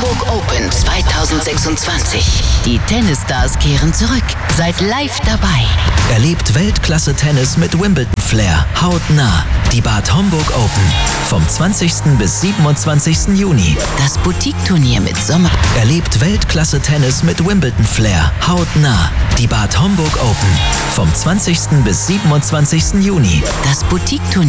Hamburg Open 2026. Die Tennisstars kehren zurück. Seid live dabei. Erlebt Weltklasse-Tennis mit Wimbledon-Flair hautnah. Die Bad Homburg Open vom 20. bis 27. Juni. Das Boutique-Turnier mit Sommer. Erlebt Weltklasse-Tennis mit Wimbledon-Flair hautnah. Die Bad Homburg Open vom 20. bis 27. Juni. Das Boutique-Turnier